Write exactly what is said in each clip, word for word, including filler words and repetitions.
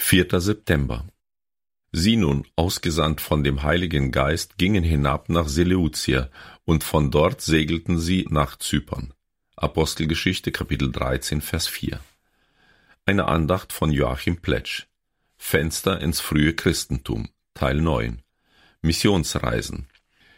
vierter September. Sie nun, ausgesandt von dem Heiligen Geist, gingen hinab nach Seleucia, und von dort segelten sie nach Zypern. Apostelgeschichte, Kapitel dreizehn, Vers vier. Eine Andacht von Joachim Pletsch. Fenster ins frühe Christentum, Teil neun. Missionsreisen.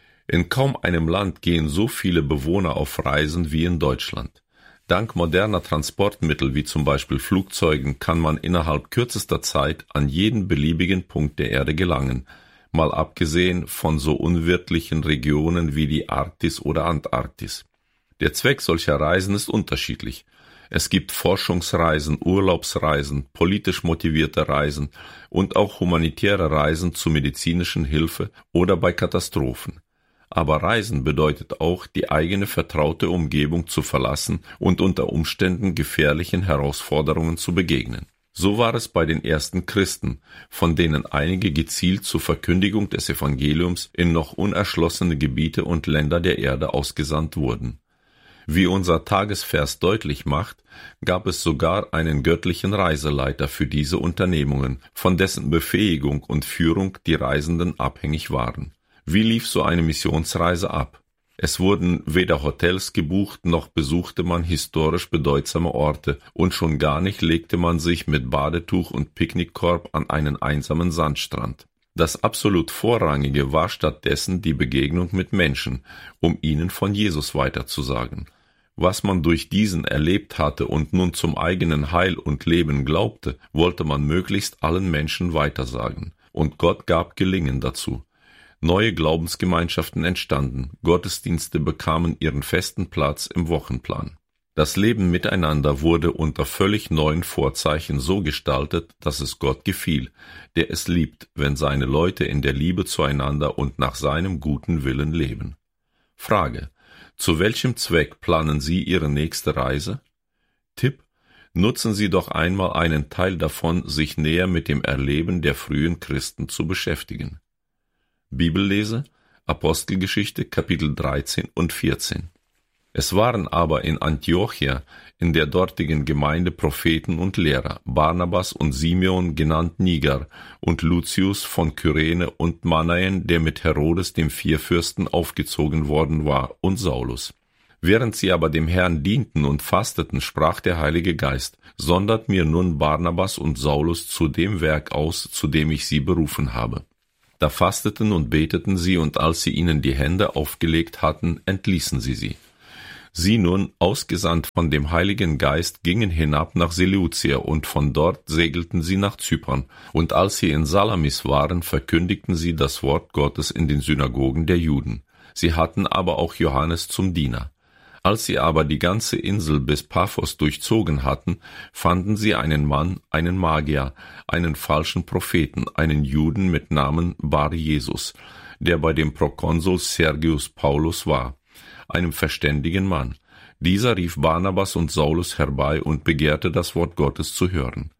In kaum einem Land gehen so viele Bewohner auf Reisen wie in Deutschland. Dank moderner Transportmittel wie zum Beispiel Flugzeugen kann man innerhalb kürzester Zeit an jeden beliebigen Punkt der Erde gelangen, mal abgesehen von so unwirtlichen Regionen wie die Arktis oder Antarktis. Der Zweck solcher Reisen ist unterschiedlich. Es gibt Forschungsreisen, Urlaubsreisen, politisch motivierte Reisen und auch humanitäre Reisen zur medizinischen Hilfe oder bei Katastrophen. Aber Reisen bedeutet auch, die eigene vertraute Umgebung zu verlassen und unter Umständen gefährlichen Herausforderungen zu begegnen. So war es bei den ersten Christen, von denen einige gezielt zur Verkündigung des Evangeliums in noch unerschlossene Gebiete und Länder der Erde ausgesandt wurden. Wie unser Tagesvers deutlich macht, gab es sogar einen göttlichen Reiseleiter für diese Unternehmungen, von dessen Befähigung und Führung die Reisenden abhängig waren. Wie lief so eine Missionsreise ab? Es wurden weder Hotels gebucht, noch besuchte man historisch bedeutsame Orte, und schon gar nicht legte man sich mit Badetuch und Picknickkorb an einen einsamen Sandstrand. Das absolut Vorrangige war stattdessen die Begegnung mit Menschen, um ihnen von Jesus weiterzusagen. Was man durch diesen erlebt hatte und nun zum eigenen Heil und Leben glaubte, wollte man möglichst allen Menschen weitersagen. Und Gott gab Gelingen dazu. Neue Glaubensgemeinschaften entstanden, Gottesdienste bekamen ihren festen Platz im Wochenplan. Das Leben miteinander wurde unter völlig neuen Vorzeichen so gestaltet, dass es Gott gefiel, der es liebt, wenn seine Leute in der Liebe zueinander und nach seinem guten Willen leben. Frage: Zu welchem Zweck planen Sie Ihre nächste Reise? Tipp: Nutzen Sie doch einmal einen Teil davon, sich näher mit dem Erleben der frühen Christen zu beschäftigen. Bibellese, Apostelgeschichte, Kapitel dreizehn und vierzehn. Es waren aber in Antiochia, in der dortigen Gemeinde, Propheten und Lehrer, Barnabas und Simeon, genannt Niger, und Lucius von Kyrene und Manaen, der mit Herodes dem Vierfürsten aufgezogen worden war, und Saulus. Während sie aber dem Herrn dienten und fasteten, sprach der Heilige Geist: Sondert mir nun Barnabas und Saulus zu dem Werk aus, zu dem ich sie berufen habe. Da fasteten und beteten sie, und als sie ihnen die Hände aufgelegt hatten, entließen sie sie. Sie nun, ausgesandt von dem Heiligen Geist, gingen hinab nach Seleucia, und von dort segelten sie nach Zypern. Und als sie in Salamis waren, verkündigten sie das Wort Gottes in den Synagogen der Juden. Sie hatten aber auch Johannes zum Diener. Als sie aber die ganze Insel bis Paphos durchzogen hatten, fanden sie einen Mann, einen Magier, einen falschen Propheten, einen Juden mit Namen Bar Jesus, der bei dem Prokonsul Sergius Paulus war, einem verständigen Mann. Dieser rief Barnabas und Saulus herbei und begehrte, das Wort Gottes zu hören.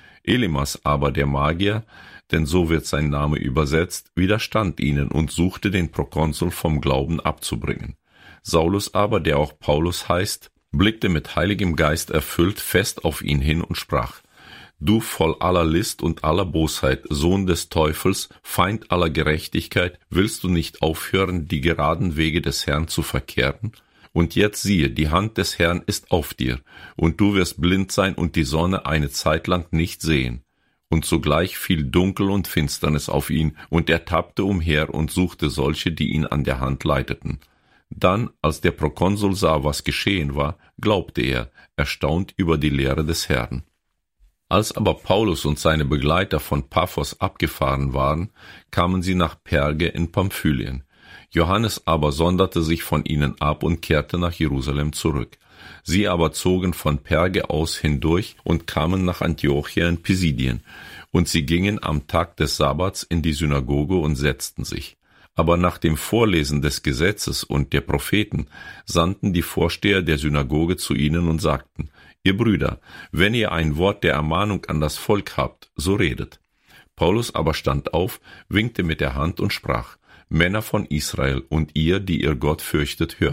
Elimas aber, der Magier, denn so wird sein Name übersetzt, widerstand ihnen und suchte den Prokonsul vom Glauben abzubringen. Saulus aber, der auch Paulus heißt, blickte mit Heiligem Geist erfüllt fest auf ihn hin und sprach: Du voll aller List und aller Bosheit, Sohn des Teufels, Feind aller Gerechtigkeit, willst du nicht aufhören, die geraden Wege des Herrn zu verkehren? Und jetzt siehe, die Hand des Herrn ist auf dir, und du wirst blind sein und die Sonne eine Zeit lang nicht sehen. Und sogleich fiel Dunkel und Finsternis auf ihn, und er tappte umher und suchte solche, die ihn an der Hand leiteten. Dann, als der Prokonsul sah, was geschehen war, glaubte er, erstaunt über die Lehre des Herrn. Als aber Paulus und seine Begleiter von Paphos abgefahren waren, kamen sie nach Perge in Pamphylien. Johannes aber sonderte sich von ihnen ab und kehrte nach Jerusalem zurück. Sie aber zogen von Perge aus hindurch und kamen nach Antiochia in Pisidien, und sie gingen am Tag des Sabbats in die Synagoge und setzten sich. Aber nach dem Vorlesen des Gesetzes und der Propheten sandten die Vorsteher der Synagoge zu ihnen und sagten: Ihr Brüder, wenn ihr ein Wort der Ermahnung an das Volk habt, so redet. Paulus aber stand auf, winkte mit der Hand und sprach: Männer von Israel und ihr, die ihr Gott fürchtet, hört.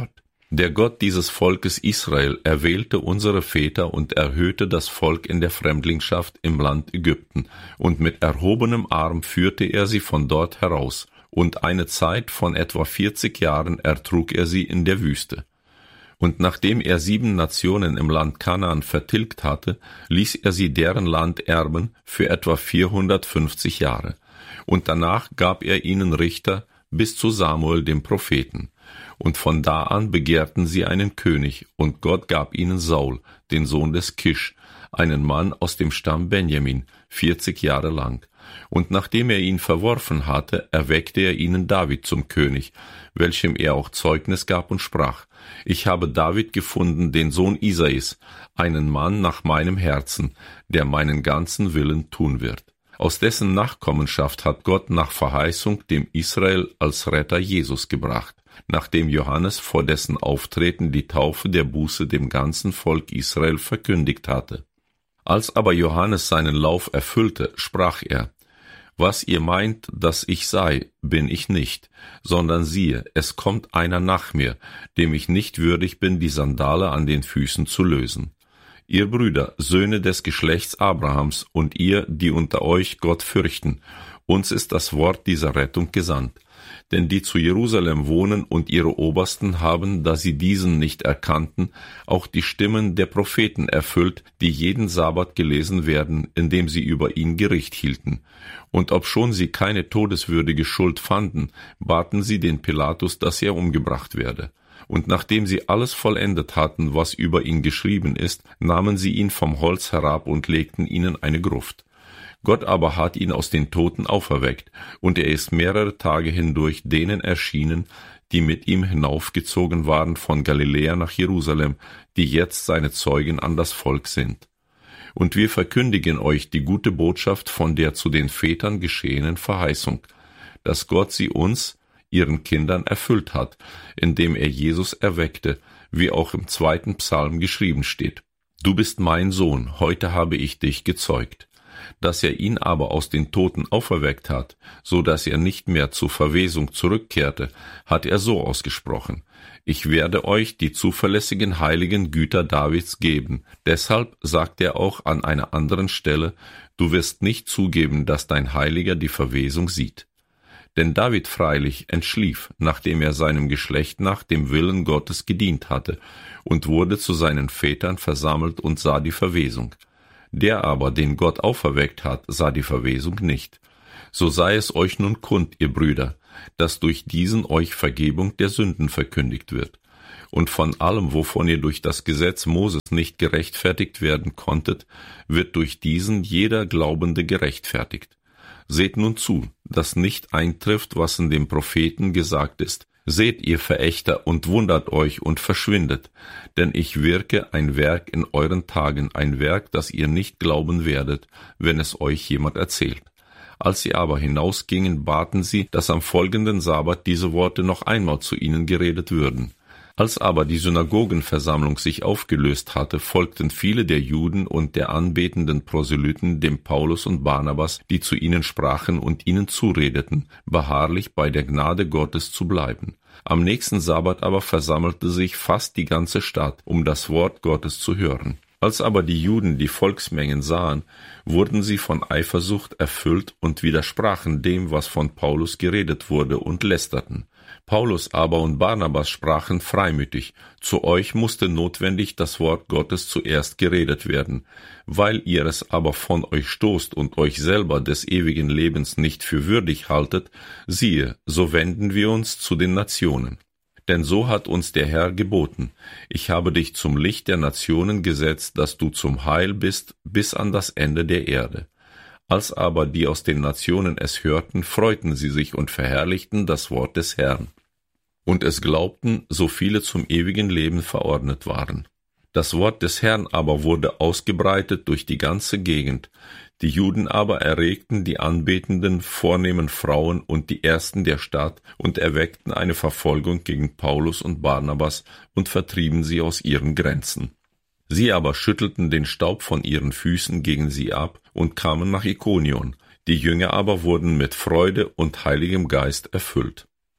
Der Gott dieses Volkes Israel erwählte unsere Väter und erhöhte das Volk in der Fremdlingschaft im Land Ägypten, und mit erhobenem Arm führte er sie von dort heraus, und eine Zeit von etwa vierzig Jahren ertrug er sie in der Wüste. Und nachdem er sieben Nationen im Land Kanaan vertilgt hatte, ließ er sie deren Land erben für etwa vierhundertfünfzig Jahre. Und danach gab er ihnen Richter bis zu Samuel dem Propheten. Und von da an begehrten sie einen König, und Gott gab ihnen Saul, den Sohn des Kisch, einen Mann aus dem Stamm Benjamin, vierzig Jahre lang. Und nachdem er ihn verworfen hatte, erweckte er ihnen David zum König, welchem er auch Zeugnis gab und sprach: Ich habe David gefunden, den Sohn Isais, einen Mann nach meinem Herzen, der meinen ganzen Willen tun wird. Aus dessen Nachkommenschaft hat Gott nach Verheißung dem Israel als Retter Jesus gebracht, nachdem Johannes vor dessen Auftreten die Taufe der Buße dem ganzen Volk Israel verkündigt hatte. Als aber Johannes seinen Lauf erfüllte, sprach er: Was ihr meint, dass ich sei, bin ich nicht, sondern siehe, es kommt einer nach mir, dem ich nicht würdig bin, die Sandale an den Füßen zu lösen. Ihr Brüder, Söhne des Geschlechts Abrahams, und ihr, die unter euch Gott fürchten, uns ist das Wort dieser Rettung gesandt. Denn die zu Jerusalem wohnen und ihre Obersten haben, da sie diesen nicht erkannten, auch die Stimmen der Propheten erfüllt, die jeden Sabbat gelesen werden, indem sie über ihn Gericht hielten. Und obschon sie keine todeswürdige Schuld fanden, baten sie den Pilatus, dass er umgebracht werde. Und nachdem sie alles vollendet hatten, was über ihn geschrieben ist, nahmen sie ihn vom Holz herab und legten ihnen eine Gruft. Gott aber hat ihn aus den Toten auferweckt, und er ist mehrere Tage hindurch denen erschienen, die mit ihm hinaufgezogen waren von Galiläa nach Jerusalem, die jetzt seine Zeugen an das Volk sind. Und wir verkündigen euch die gute Botschaft von der zu den Vätern geschehenen Verheißung, dass Gott sie uns, ihren Kindern, erfüllt hat, indem er Jesus erweckte, wie auch im zweiten Psalm geschrieben steht: Du bist mein Sohn, heute habe ich dich gezeugt. Dass er ihn aber aus den Toten auferweckt hat, so dass er nicht mehr zur Verwesung zurückkehrte, hat er so ausgesprochen: Ich werde euch die zuverlässigen heiligen Güter Davids geben. Deshalb sagt er auch an einer anderen Stelle: Du wirst nicht zugeben, dass dein Heiliger die Verwesung sieht. Denn David freilich entschlief, nachdem er seinem Geschlecht nach dem Willen Gottes gedient hatte, und wurde zu seinen Vätern versammelt und sah die Verwesung. Der aber, den Gott auferweckt hat, sah die Verwesung nicht. So sei es euch nun kund, ihr Brüder, dass durch diesen euch Vergebung der Sünden verkündigt wird. Und von allem, wovon ihr durch das Gesetz Moses nicht gerechtfertigt werden konntet, wird durch diesen jeder Glaubende gerechtfertigt. Seht nun zu, dass nicht eintrifft, was in dem Propheten gesagt ist: Seht, ihr Verächter, und wundert euch und verschwindet, denn ich wirke ein Werk in euren Tagen, ein Werk, das ihr nicht glauben werdet, wenn es euch jemand erzählt. Als sie aber hinausgingen, baten sie, dass am folgenden Sabbat diese Worte noch einmal zu ihnen geredet würden. Als aber die Synagogenversammlung sich aufgelöst hatte, folgten viele der Juden und der anbetenden Proselyten dem Paulus und Barnabas, die zu ihnen sprachen und ihnen zuredeten, beharrlich bei der Gnade Gottes zu bleiben. Am nächsten Sabbat aber versammelte sich fast die ganze Stadt, um das Wort Gottes zu hören. Als aber die Juden die Volksmengen sahen, wurden sie von Eifersucht erfüllt und widersprachen dem, was von Paulus geredet wurde, und lästerten. Paulus aber und Barnabas sprachen freimütig: Zu euch musste notwendig das Wort Gottes zuerst geredet werden. Weil ihr es aber von euch stoßt und euch selber des ewigen Lebens nicht für würdig haltet, siehe, so wenden wir uns zu den Nationen. Denn so hat uns der Herr geboten: Ich habe dich zum Licht der Nationen gesetzt, dass du zum Heil bist bis an das Ende der Erde. Als aber die aus den Nationen es hörten, freuten sie sich und verherrlichten das Wort des Herrn. Und es glaubten, so viele zum ewigen Leben verordnet waren. Das Wort des Herrn aber wurde ausgebreitet durch die ganze Gegend. Die Juden aber erregten die anbetenden, vornehmen Frauen und die Ersten der Stadt und erweckten eine Verfolgung gegen Paulus und Barnabas und vertrieben sie aus ihren Grenzen. Sie aber schüttelten den Staub von ihren Füßen gegen sie ab und kamen nach Ikonion. Die Jünger aber wurden mit Freude und Heiligem Geist erfüllt.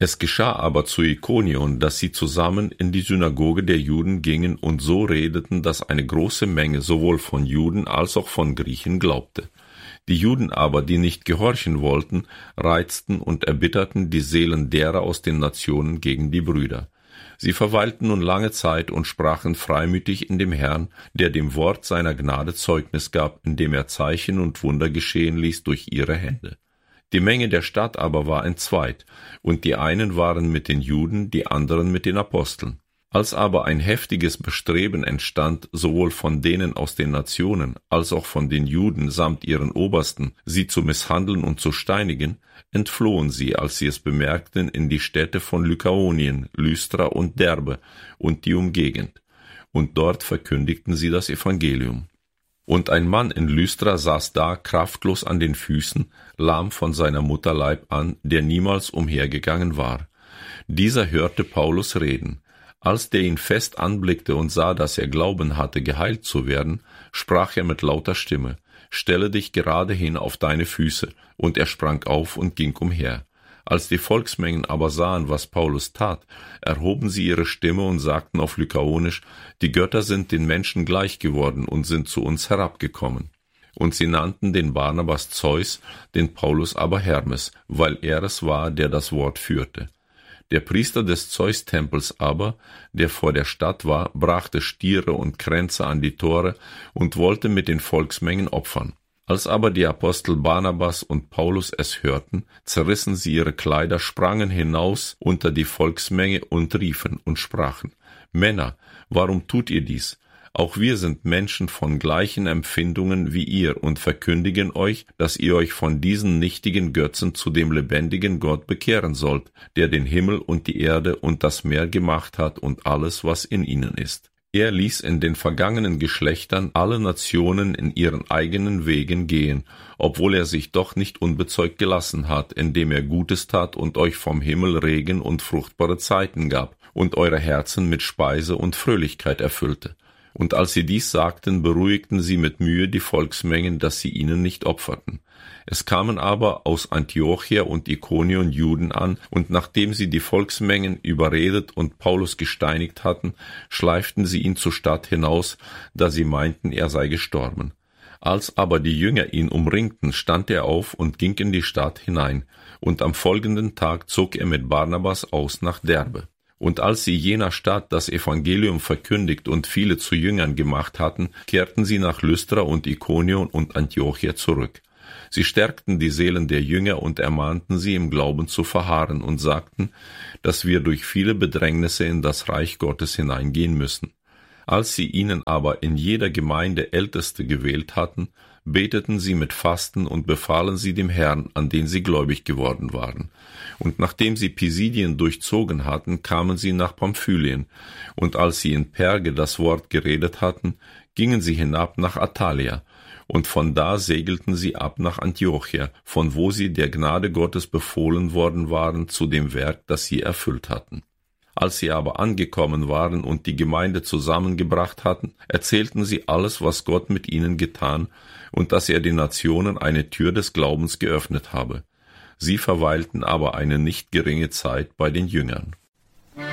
Es geschah aber zu Ikonion, dass sie zusammen in die Synagoge der Juden gingen und so redeten, dass eine große Menge sowohl von Juden als auch von Griechen glaubte. Die Juden aber, die nicht gehorchen wollten, reizten und erbitterten die Seelen derer aus den Nationen gegen die Brüder. Sie verweilten nun lange Zeit und sprachen freimütig in dem Herrn, der dem Wort seiner Gnade Zeugnis gab, indem er Zeichen und Wunder geschehen ließ durch ihre Hände. Die Menge der Stadt aber war entzweit, und die einen waren mit den Juden, die anderen mit den Aposteln. Als aber ein heftiges Bestreben entstand, sowohl von denen aus den Nationen, als auch von den Juden samt ihren Obersten, sie zu misshandeln und zu steinigen, entflohen sie, als sie es bemerkten, in die Städte von Lykaonien, Lystra und Derbe und die Umgegend. Und dort verkündigten sie das Evangelium. Und ein Mann in Lystra saß da, kraftlos an den Füßen, lahm von seiner Mutterleib an, der niemals umhergegangen war. Dieser hörte Paulus reden. Als der ihn fest anblickte und sah, dass er Glauben hatte, geheilt zu werden, sprach er mit lauter Stimme: »Stelle dich gerade hin auf deine Füße«, und er sprang auf und ging umher. Als die Volksmengen aber sahen, was Paulus tat, erhoben sie ihre Stimme und sagten auf Lykaonisch: »Die Götter sind den Menschen gleich geworden und sind zu uns herabgekommen.« Und sie nannten den Barnabas Zeus, den Paulus aber Hermes, weil er es war, der das Wort führte. Der Priester des Zeus-Tempels aber, der vor der Stadt war, brachte Stiere und Kränze an die Tore und wollte mit den Volksmengen opfern. Als aber die Apostel Barnabas und Paulus es hörten, zerrissen sie ihre Kleider, sprangen hinaus unter die Volksmenge und riefen und sprachen: »Männer, warum tut ihr dies? Auch wir sind Menschen von gleichen Empfindungen wie ihr und verkündigen euch, dass ihr euch von diesen nichtigen Götzen zu dem lebendigen Gott bekehren sollt, der den Himmel und die Erde und das Meer gemacht hat und alles, was in ihnen ist. Er ließ in den vergangenen Geschlechtern alle Nationen in ihren eigenen Wegen gehen, obwohl er sich doch nicht unbezeugt gelassen hat, indem er Gutes tat und euch vom Himmel Regen und fruchtbare Zeiten gab und eure Herzen mit Speise und Fröhlichkeit erfüllte. Und als sie dies sagten, beruhigten sie mit Mühe die Volksmengen, dass sie ihnen nicht opferten. Es kamen aber aus Antiochia und Ikonion Juden an, und nachdem sie die Volksmengen überredet und Paulus gesteinigt hatten, schleiften sie ihn zur Stadt hinaus, da sie meinten, er sei gestorben. Als aber die Jünger ihn umringten, stand er auf und ging in die Stadt hinein, und am folgenden Tag zog er mit Barnabas aus nach Derbe. Und als sie jener Stadt das Evangelium verkündigt und viele zu Jüngern gemacht hatten, kehrten sie nach Lystra und Ikonion und Antiochia zurück. Sie stärkten die Seelen der Jünger und ermahnten sie, im Glauben zu verharren, und sagten, dass wir durch viele Bedrängnisse in das Reich Gottes hineingehen müssen. Als sie ihnen aber in jeder Gemeinde Älteste gewählt hatten, beteten sie mit Fasten und befahlen sie dem Herrn, an den sie gläubig geworden waren. Und nachdem sie Pisidien durchzogen hatten, kamen sie nach Pamphylien, und als sie in Perge das Wort geredet hatten, gingen sie hinab nach Attalia, und von da segelten sie ab nach Antiochia, von wo sie der Gnade Gottes befohlen worden waren zu dem Werk, das sie erfüllt hatten. Als sie aber angekommen waren und die Gemeinde zusammengebracht hatten, erzählten sie alles, was Gott mit ihnen getan und dass er den Nationen eine Tür des Glaubens geöffnet habe. Sie verweilten aber eine nicht geringe Zeit bei den Jüngern.